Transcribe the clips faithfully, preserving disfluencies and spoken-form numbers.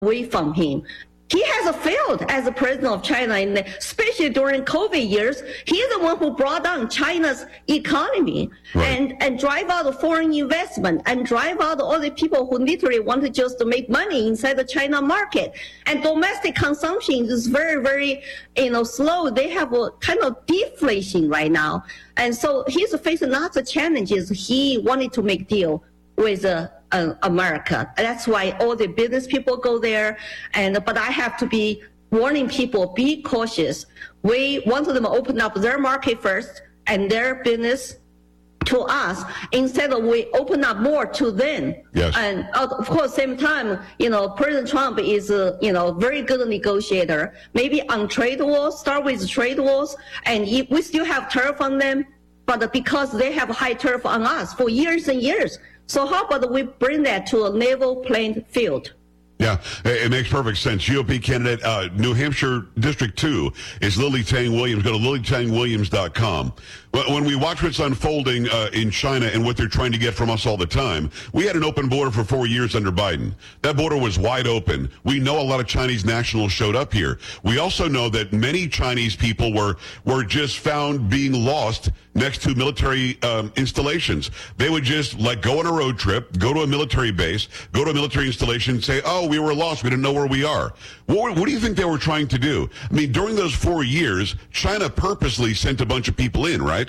away from him. He has failed as the president of China, and especially during COVID years. He's the one who brought down China's economy right. and, and drive out the foreign investment and drive out all the people who literally want to just make money inside the China market. And domestic consumption is very, very, you know, slow. They have a kind of deflation right now. And so he's facing lots of challenges. He wanted to make deal with uh, uh, America. That's why all the business people go there. And but I have to be warning people, be cautious. We want them to open up their market first and their business to us instead of we open up more to them. Yes. And of course, same time, you know, President Trump is a you know very good negotiator. Maybe on trade wars, start with trade wars, and if we still have tariff on them, but because they have high tariff on us for years and years. So how about we bring that to a level playing field? Yeah, it makes perfect sense. G O P candidate, uh, New Hampshire District two is Lily Tang Williams. Go to lily tang williams dot com. When we watch what's unfolding uh, in China and what they're trying to get from us all the time, we had an open border for four years under Biden. That border was wide open. We know a lot of Chinese nationals showed up here. We also know that many Chinese people were were just found being lost next to military um, installations. They would just like go on a road trip, go to a military base, go to a military installation, and say, "Oh, we were lost. We didn't know where we are." What, what do you think they were trying to do? I mean, during those four years, China purposely sent a bunch of people in, right?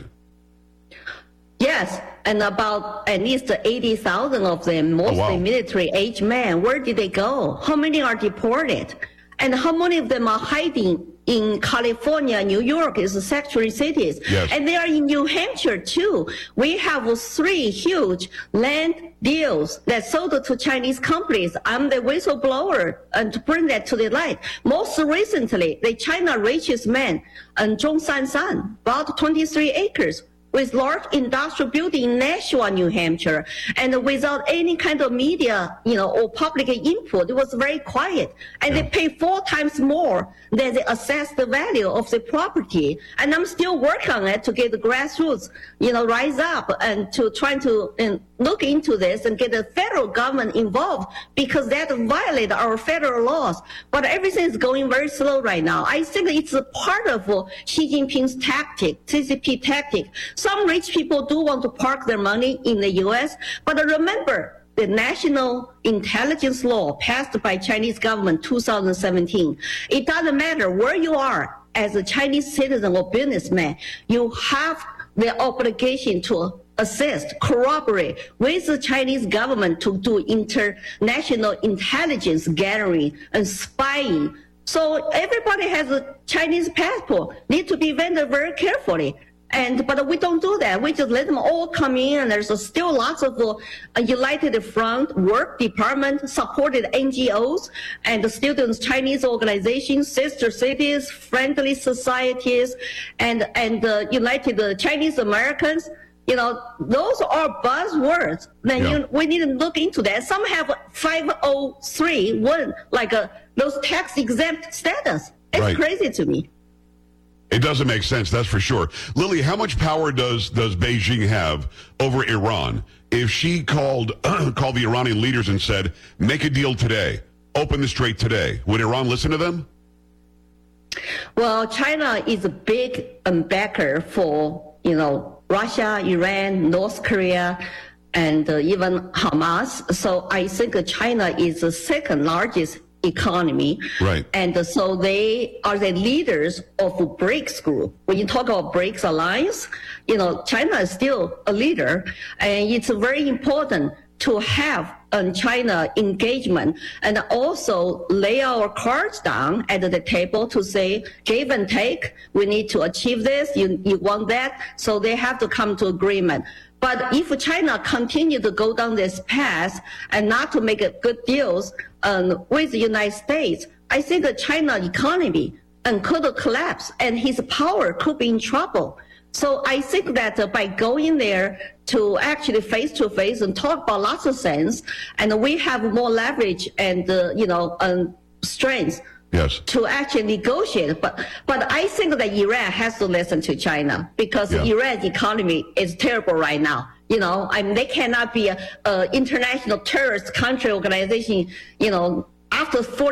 Yes, and about at least eighty thousand of them, mostly oh, wow. military-age men. Where did they go? How many are deported? And how many of them are hiding in California, New York is sanctuary cities. Yes. And they are in New Hampshire too. We have three huge land deals that sold to Chinese companies. I'm the whistleblower and to bring that to the light. Most recently, the China richest man, and Zhong Sansan, bought twenty-three acres with large industrial building in Nashua, New Hampshire, and without any kind of media, you know, or public input. It was very quiet. And yeah. they pay four times more than they assess the value of the property. And I'm still working on it to get the grassroots, you know, rise up and to try to and look into this and get the federal government involved, because that violates our federal laws. But everything is going very slow right now. I think it's a part of uh, Xi Jinping's tactic, C C P tactic. Some rich people do want to park their money in the U S, but remember, the national intelligence law passed by Chinese government two thousand seventeen. It doesn't matter where you are as a Chinese citizen or businessman, you have the obligation to assist, corroborate with the Chinese government to do international intelligence gathering and spying. So everybody has a Chinese passport, need to be vetted very carefully. And but we don't do that. We just let them all come in, and there's still lots of uh, United Front, Work Department, supported N G Os, and the students, Chinese organizations, sister cities, friendly societies, and and uh, United uh, Chinese Americans. You know, those are buzzwords. Then yeah. you, we need to look into that. Some have five oh three one, like a, those tax exempt status. It's right. crazy to me. It doesn't make sense, that's for sure. Lily, how much power does does Beijing have over Iran? If she called called the Iranian leaders and said, make a deal today, open the strait today, would Iran listen to them? Well, China is a big um, backer for, you know, Russia, Iran, North Korea, and uh, even Hamas. So I think China is the second largest economy. Right. And uh, so they are the leaders of BRICS group. When you talk about BRICS alliance, you know, China is still a leader, and it's very important to have a China engagement and also lay our cards down at the table to say, give and take, we need to achieve this, you, you want that, so they have to come to agreement. But if China continue to go down this path and not to make good deals um, with the United States, I think the China economy and could collapse and his power could be in trouble. So I think that uh, by going there to actually face-to-face and talk about lots of things, and we have more leverage and, uh, you know, um, strength yes. to actually negotiate. But but I think that Iran has to listen to China, because yeah. Iran's economy is terrible right now. You know, I mean, they cannot be a, a international terrorist country organization, you know, after forty